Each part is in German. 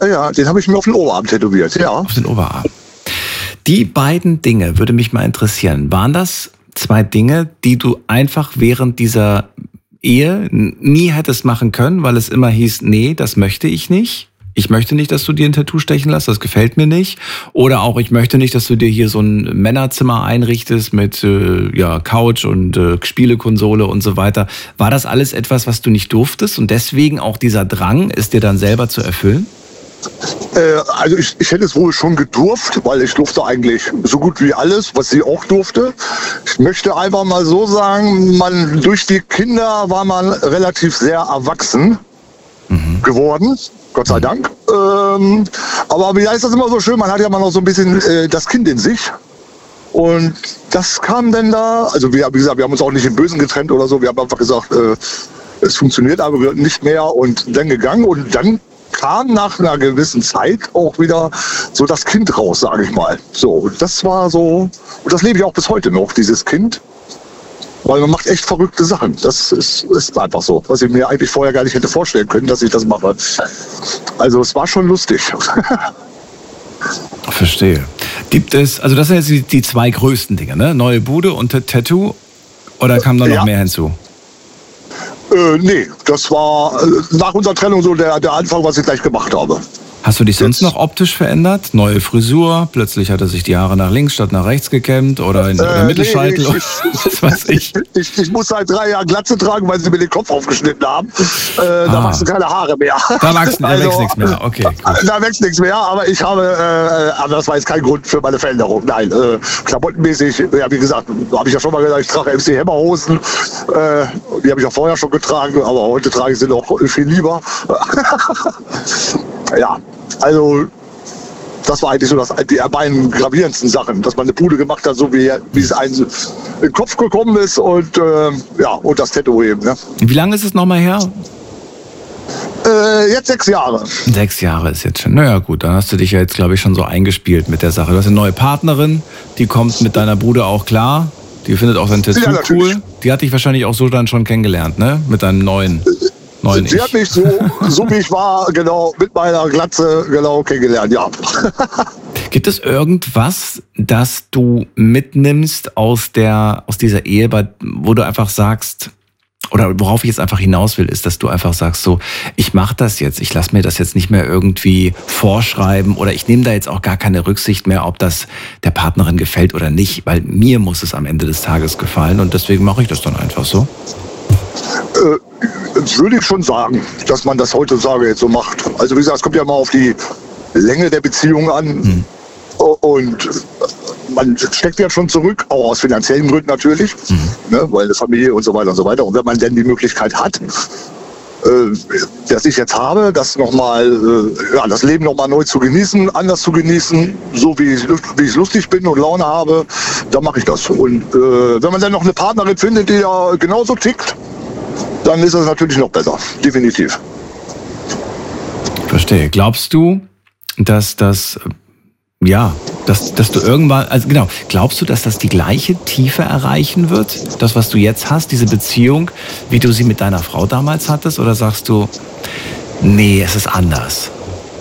Ja, den habe ich mir auf den Oberarm tätowiert, ja. Auf den Oberarm. Die beiden Dinge würde mich mal interessieren. Waren das 2 Dinge, die du einfach während dieser Ehe nie hättest machen können, weil es immer hieß, nee, das möchte ich nicht? Ich möchte nicht, dass du dir ein Tattoo stechen lässt, das gefällt mir nicht. Oder auch, ich möchte nicht, dass du dir hier so ein Männerzimmer einrichtest mit Couch und Spielekonsole und so weiter. War das alles etwas, was du nicht durftest und deswegen auch dieser Drang, es dir dann selber zu erfüllen? Also ich hätte es wohl schon gedurft, weil ich durfte eigentlich so gut wie alles, was sie auch durfte. Ich möchte einfach mal so sagen, durch die Kinder war man relativ sehr erwachsen geworden. Gott sei Dank. Aber wie heißt das immer so schön? Man hat ja mal noch so ein bisschen das Kind in sich. Und das kam dann da, also wie gesagt, wir haben uns auch nicht im Bösen getrennt oder so. Wir haben einfach gesagt, es funktioniert aber nicht mehr und dann gegangen. Und dann kam nach einer gewissen Zeit auch wieder so das Kind raus, sage ich mal. So, das war so, und das lebe ich auch bis heute noch, dieses Kind. Weil man macht echt verrückte Sachen. Das ist einfach so, was ich mir eigentlich vorher gar nicht hätte vorstellen können, dass ich das mache. Also es war schon lustig. Verstehe. Gibt es, also das sind jetzt die 2 größten Dinge, ne? Neue Bude und Tattoo? Oder kam da noch mehr hinzu? Nee, das war nach unserer Trennung so der Anfang, was ich gleich gemacht habe. Hast du dich sonst noch optisch verändert? Neue Frisur? Plötzlich hat er sich die Haare nach links statt nach rechts gekämmt? Oder in der Mittelscheitel? Was weiß ich. Ich muss seit 3 Jahren Glatze tragen, weil sie mir den Kopf aufgeschnitten haben. Da wachsen keine Haare mehr. Da wächst nichts mehr, okay. Gut. Da wächst nichts mehr, aber ich habe, aber das war jetzt kein Grund für meine Veränderung. Nein, klamottenmäßig, ja, wie gesagt, habe ich ja schon mal gesagt, ich trage MC Hammer Hosen. Die habe ich ja vorher schon getragen, aber heute trage ich sie noch viel lieber. Ja, also das war eigentlich so die beiden gravierendsten Sachen, dass man eine Bude gemacht hat, so wie es einem in den Kopf gekommen ist und und das Tattoo eben. Ne? Wie lange ist es nochmal her? Jetzt 6 Jahre. 6 Jahre ist jetzt schon. Naja gut, dann hast du dich ja jetzt, glaube ich, schon so eingespielt mit der Sache. Du hast eine neue Partnerin, die kommt mit deiner Bude auch klar. Die findet auch dein Tattoo cool. Die hat dich wahrscheinlich auch so dann schon kennengelernt, ne? Mit deinem neuen Sie hat mich so wie ich war, genau, mit meiner Glatze, genau, kennengelernt, ja. Gibt es irgendwas, das du mitnimmst aus dieser Ehe, wo du einfach sagst, oder worauf ich jetzt einfach hinaus will, ist, dass du einfach sagst, so, ich mache das jetzt, ich lasse mir das jetzt nicht mehr irgendwie vorschreiben oder ich nehme da jetzt auch gar keine Rücksicht mehr, ob das der Partnerin gefällt oder nicht, weil mir muss es am Ende des Tages gefallen und deswegen mache ich das dann einfach so? Würde ich schon sagen, dass man das heutzutage jetzt so macht. Also wie gesagt, es kommt ja mal auf die Länge der Beziehung an. Und man steckt ja schon zurück, auch aus finanziellen Gründen natürlich, ne, weil eine Familie und so weiter und so weiter. Und wenn man denn die Möglichkeit hat, dass ich jetzt habe, das das Leben nochmal neu zu genießen, anders zu genießen, so wie ich lustig bin und Laune habe, dann mache ich das. Und wenn man dann noch eine Partnerin findet, die ja genauso tickt, dann ist das natürlich noch besser, definitiv. Verstehe. Glaubst du, dass du irgendwann, also genau, glaubst du, dass das die gleiche Tiefe erreichen wird, das, was du jetzt hast, diese Beziehung, wie du sie mit deiner Frau damals hattest, oder sagst du, nee, es ist anders?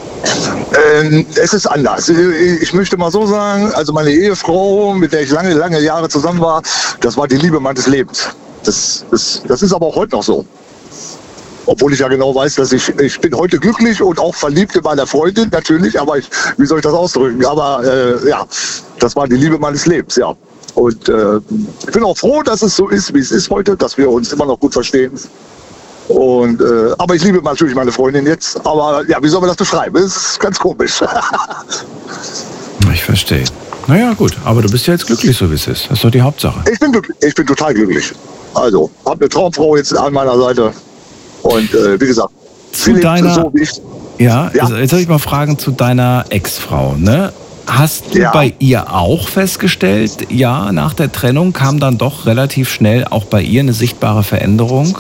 Es ist anders. Ich möchte mal so sagen, also meine Ehefrau, mit der ich lange, lange Jahre zusammen war, das war die Liebe meines Lebens. Das ist aber auch heute noch so. Obwohl ich ja genau weiß, dass ich bin heute glücklich und auch verliebt in meiner Freundin, natürlich, aber wie soll ich das ausdrücken? Aber das war die Liebe meines Lebens, ja. Und ich bin auch froh, dass es so ist, wie es ist heute, dass wir uns immer noch gut verstehen. Und, aber ich liebe natürlich meine Freundin jetzt. Aber ja, wie soll man das beschreiben? Es ist ganz komisch. Ich verstehe. Naja, gut, aber du bist ja jetzt glücklich, so wie es ist. Das ist doch die Hauptsache. Ich bin glücklich. Ich bin total glücklich. Also, habe eine Traumfrau jetzt an meiner Seite. Und wie gesagt, zu deiner, so wie ich. Ja, jetzt soll ich mal fragen zu deiner Ex-Frau, ne? Hast du bei ihr auch festgestellt, ja, nach der Trennung kam dann doch relativ schnell auch bei ihr eine sichtbare Veränderung?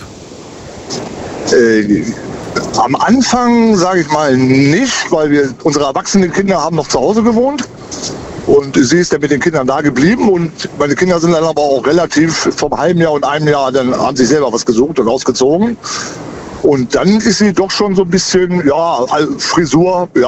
Am Anfang, sage ich mal, nicht, weil unsere erwachsenen Kinder haben noch zu Hause gewohnt. Und sie ist dann mit den Kindern da geblieben und meine Kinder sind dann aber auch relativ vom halben Jahr und einem Jahr, dann haben sich selber was gesucht und ausgezogen. Und dann ist sie doch schon so ein bisschen, Frisur,